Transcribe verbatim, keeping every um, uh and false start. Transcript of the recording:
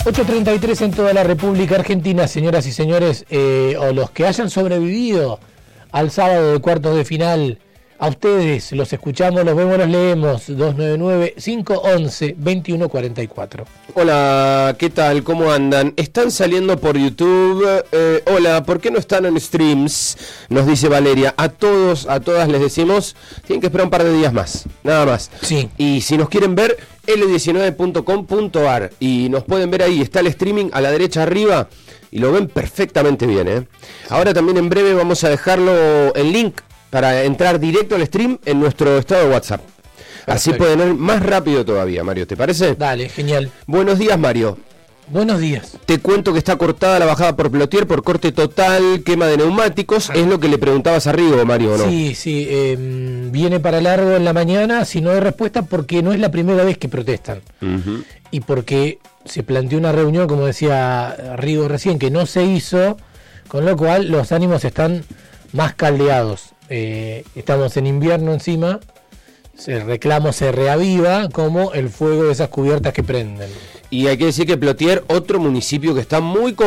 ocho treinta y tres en toda la República Argentina, señoras y señores, eh, o los que hayan sobrevivido al sábado de cuartos de final, a ustedes los escuchamos, los vemos, los leemos. Dos nueve nueve, cinco once, veintiuno cuarenta y cuatro. Hola, ¿qué tal? ¿Cómo andan? ¿Están saliendo por YouTube? Eh, hola, ¿por qué no están en streams? Nos dice Valeria. A todos, a todas les decimos, tienen que esperar un par de días más, nada más. Sí. Y si nos quieren ver, ele diecinueve punto com punto ar, y nos pueden ver ahí, está el streaming a la derecha arriba, y lo ven perfectamente bien, ¿eh? Ahora también en breve vamos a dejarlo el link para entrar directo al stream en nuestro estado de WhatsApp. Perfecto. Así pueden ir más rápido todavía, Mario, ¿te parece? Dale, genial. Buenos días, Mario. Buenos días. Te cuento que está cortada la bajada por Plotier por corte total, quema de neumáticos. Es lo que le preguntabas a Rigo, Mario, ¿no? Sí, sí, eh, viene para largo en la mañana si no hay respuesta, porque no es la primera vez que protestan. Uh-huh. Y porque se planteó una reunión, como decía Rigo recién, que no se hizo, con lo cual los ánimos están más caldeados. Eh, estamos en invierno encima, el reclamo se reaviva como el fuego de esas cubiertas que prenden. Y hay que decir que Plotier, otro municipio que está muy